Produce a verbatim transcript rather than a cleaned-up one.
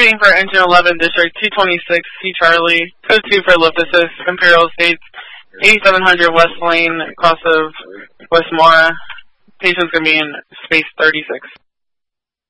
Repeating for engine eleven, district two twenty-six, C Charlie, code two for lift assist, Imperial Estates, eighty-seven hundred West Lane, across of West Mora. Patient's going to be in space thirty-six.